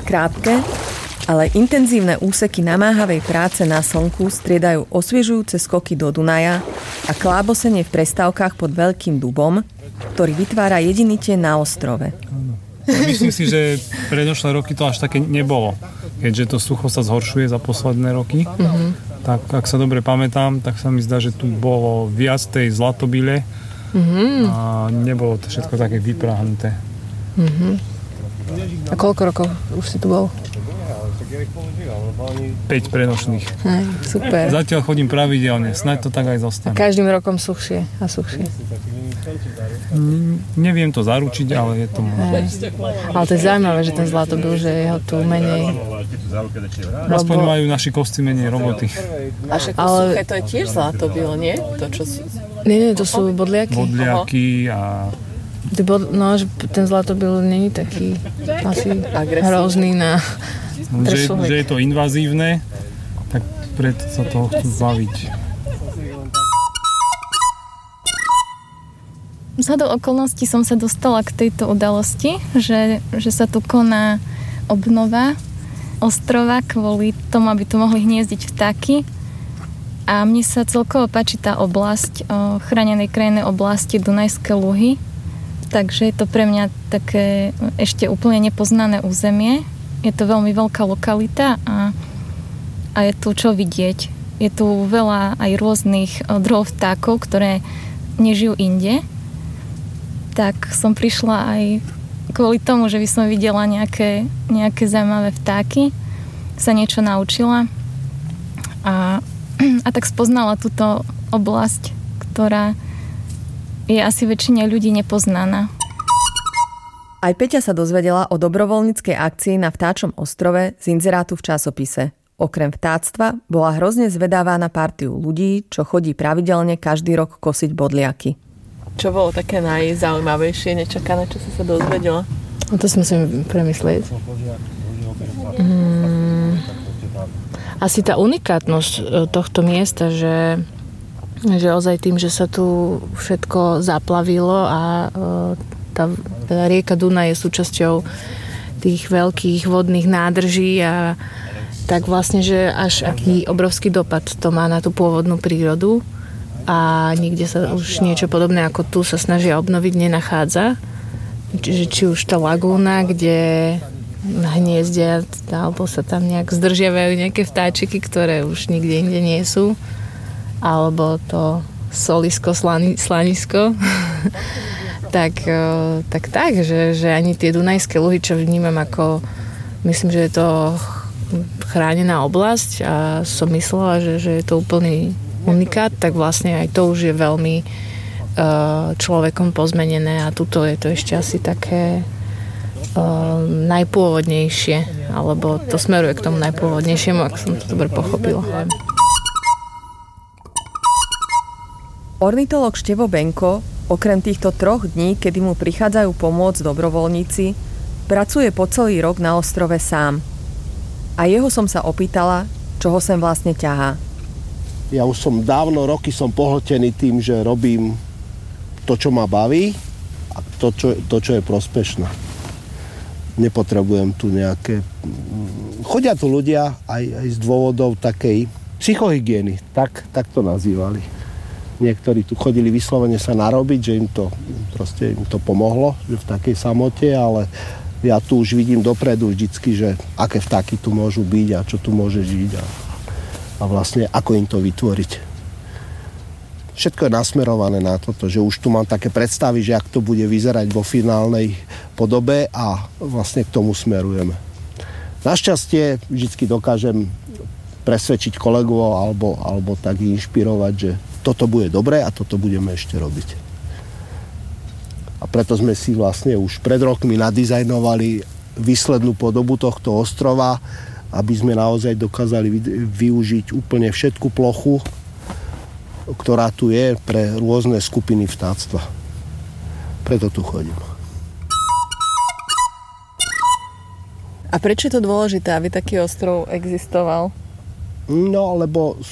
Krátke, ale intenzívne úseky namáhavej práce na slnku striedajú osviežujúce skoky do Dunaja a klábosenie v prestávkach pod veľkým dubom, ktorý vytvára jediný tieň na ostrove. Myslím si, že predošlé roky to až také nebolo. Keďže to sucho sa zhoršuje za posledné roky, tak ak sa dobre pamätám, tak sa mi zdá, že tu bolo viac tej zlatobyle a nebolo to všetko také vypráhnuté. A koľko rokov už si tu bol? 5 predošlých. Super. Zatiaľ chodím pravidelne, snáď to tak aj zostane. A každým rokom suchšie a suchšie. Neviem to zaručiť, ale je to možné. Ale to je zaujímavé, že ten zlatobyl, že je ho tu menej. Aspoň majú naši kosti menej roboty. A však suché to je tiež zlatobyl, nie? To, čo sú... Nie, to sú bodliaky. Bodliaky a... No, že ten zlatobyl nie je taký asi hrozný na že je to invazívne, tak preto sa toho chcú zbaviť. Zhodou okolností som sa dostala k tejto udalosti, že sa tu koná obnova ostrova kvôli tomu, aby tu mohli hniezdiť vtáky. A mne sa celkovo páči tá oblasť, chránenej krajinnej oblasti Dunajské Luhy. Takže je to pre mňa také ešte úplne nepoznané územie. Je to veľmi veľká lokalita a je tu čo vidieť. Je tu veľa aj rôznych druhov vtákov, ktoré nežijú inde. Tak som prišla aj kvôli tomu, že by som videla nejaké zaujímavé vtáky, sa niečo naučila a tak spoznala túto oblasť, ktorá je asi väčšine ľudí nepoznaná. Aj Peťa sa dozvedela o dobrovoľníckej akcii na Vtáčom ostrove z inzerátu v časopise. Okrem vtáctva bola hrozne zvedavá na partiu ľudí, čo chodí pravidelne každý rok kosiť bodliaky. Čo bolo také najzaujímavejšie, nečakané, čo si sa dozvedela? No to si musím premyslieť. Asi tá unikátnosť tohto miesta, že ozaj tým, že sa tu všetko zaplavilo a tá rieka Dunaj je súčasťou tých veľkých vodných nádrží a tak vlastne, že až aký obrovský dopad to má na tú pôvodnú prírodu a nikde sa už niečo podobné ako tu sa snažia obnoviť nenachádza. Či už tá lagúna, kde hniezdia alebo sa tam nejak zdržiavajú nejaké vtáčiky, ktoré už nikde inde nie sú, alebo to solisko, slanisko. že ani tie Dunajské Luhy, čo vnímam ako, myslím, že je to chránená oblasť a som myslela, že je to úplný unikát, tak vlastne aj to už je veľmi človekom pozmenené a tuto je to ešte asi také najpôvodnejšie, alebo to smeruje k tomu najpôvodnejšiemu, ak som to dobre pochopila. Ornitológ Števo Benko okrem týchto 3 dní, kedy mu prichádzajú pomôcť dobrovoľníci, pracuje po celý rok na ostrove sám. A jeho som sa opýtala, čo ho sem vlastne ťahá. Ja už som dávno roky pohltený tým, že robím to, čo ma baví a to, čo je prospešné. Nepotrebujem tu nejaké... Chodia tu ľudia aj z dôvodov takej psychohygieny, tak to nazývali. Niektorí tu chodili vyslovene sa narobiť, že im to pomohlo, že v takej samote, ale ja tu už vidím dopredu vždycky, že aké vtáky tu môžu byť a čo tu môže žiť a vlastne ako im to vytvoriť. Všetko je nasmerované na toto, že už tu mám také predstavy, že ak to bude vyzerať vo finálnej podobe a vlastne k tomu smerujeme. Našťastie vždycky dokážem presvedčiť kolegov alebo tak inšpirovať, že toto bude dobré a toto budeme ešte robiť. A preto sme si vlastne už pred rokmi nadizajnovali výslednú podobu tohto ostrova, aby sme naozaj dokázali využiť úplne všetku plochu, ktorá tu je pre rôzne skupiny vtáctva. Preto tu chodím. A prečo je to dôležité, aby taký ostrov existoval? No, lebo